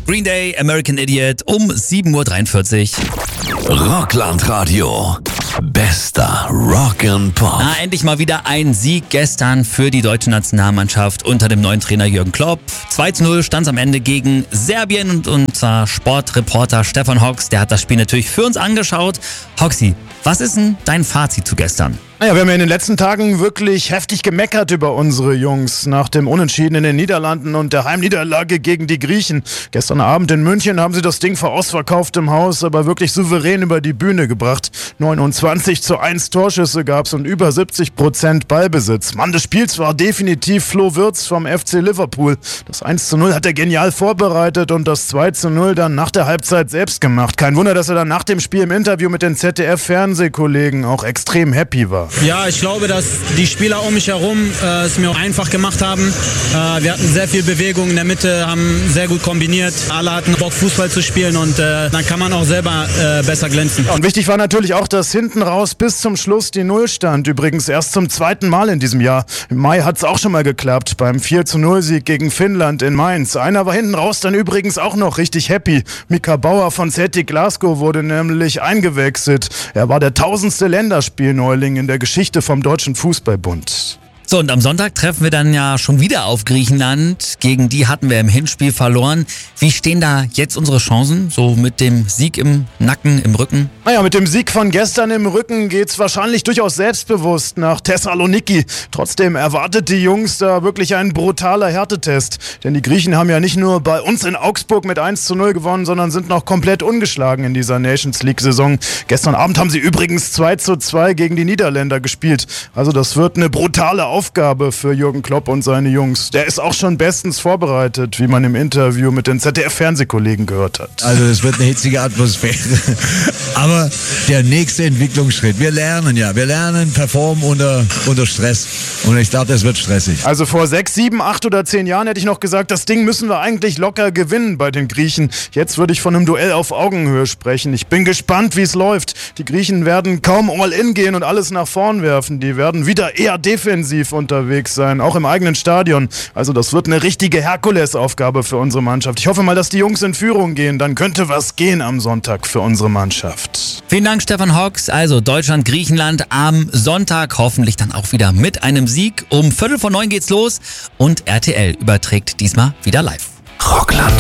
Green Day, American Idiot um 7.43 Uhr. Rockland-Radio. Bester Rock'n'Pop. Endlich mal wieder ein Sieg gestern für die deutsche Nationalmannschaft unter dem neuen Trainer Jürgen Klopp. 2:0 stand es am Ende gegen Serbien und unser Sportreporter Stefan Hocks, der hat das Spiel natürlich für uns angeschaut. Hoxi, was ist denn dein Fazit zu gestern? Naja, wir haben ja in den letzten Tagen wirklich heftig gemeckert über unsere Jungs nach dem Unentschieden in den Niederlanden und der Heimniederlage gegen die Griechen. Gestern Abend in München haben sie das Ding vor ausverkauftem Haus aber wirklich souverän über die Bühne gebracht. 29:1 Torschüsse gab's und über 70% Ballbesitz. Mann des Spiels war definitiv Flo Wirtz vom FC Liverpool. Das 1:0 hat er genial vorbereitet und das 2:0 dann nach der Halbzeit selbst gemacht. Kein Wunder, dass er dann nach dem Spiel im Interview mit den ZDF-Fernsehkollegen auch extrem happy war. Ja, ich glaube, dass die Spieler um mich herum es mir auch einfach gemacht haben. Wir hatten sehr viel Bewegung in der Mitte, haben sehr gut kombiniert. Alle hatten Bock, Fußball zu spielen und dann kann man auch selber besser glänzen. Und wichtig war natürlich auch, dass hinten raus bis zum Schluss die Null stand. Übrigens erst zum zweiten Mal in diesem Jahr. Im Mai hat es auch schon mal geklappt, beim 4:0-Sieg gegen Finnland in Mainz. Einer war hinten raus dann übrigens auch noch richtig happy. Mika Bauer von Celtic Glasgow wurde nämlich eingewechselt. Er war der 1000. Länderspielneuling in der Geschichte vom Deutschen Fußballbund. So, und am Sonntag treffen wir dann ja schon wieder auf Griechenland. Gegen die hatten wir im Hinspiel verloren. Wie stehen da jetzt unsere Chancen? So mit dem Sieg im Nacken, im Rücken? Naja, mit dem Sieg von gestern im Rücken geht's wahrscheinlich durchaus selbstbewusst nach Thessaloniki. Trotzdem erwartet die Jungs da wirklich ein brutaler Härtetest. Denn die Griechen haben ja nicht nur bei uns in Augsburg mit 1:0 gewonnen, sondern sind noch komplett ungeschlagen in dieser Nations League-Saison. Gestern Abend haben sie übrigens 2:2 gegen die Niederländer gespielt. Also das wird eine brutale Aufgabe für Jürgen Klopp und seine Jungs. Der ist auch schon bestens vorbereitet, wie man im Interview mit den ZDF-Fernsehkollegen gehört hat. Also es wird eine hitzige Atmosphäre. Aber der nächste Entwicklungsschritt. Wir lernen performen unter Stress. Und ich glaube, das wird stressig. Also vor 6, 7, 8 oder 10 Jahren hätte ich noch gesagt, das Ding müssen wir eigentlich locker gewinnen bei den Griechen. Jetzt würde ich von einem Duell auf Augenhöhe sprechen. Ich bin gespannt, wie es läuft. Die Griechen werden kaum all-in gehen und alles nach vorn werfen. Die werden wieder eher defensiv unterwegs sein, auch im eigenen Stadion. Also das wird eine richtige Herkulesaufgabe für unsere Mannschaft. Ich hoffe mal, dass die Jungs in Führung gehen. Dann könnte was gehen am Sonntag für unsere Mannschaft. Vielen Dank, Stefan Hocks. Also Deutschland, Griechenland am Sonntag. Hoffentlich dann auch wieder mit einem Sieg. Um 8:45 geht's los und RTL überträgt diesmal wieder live. Rockland.